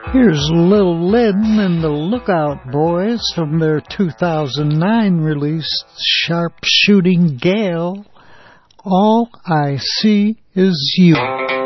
Here's Lil Lynn and the Lookout Boys from their 2009 release, Sharp Shooting Gale. All I See Is You.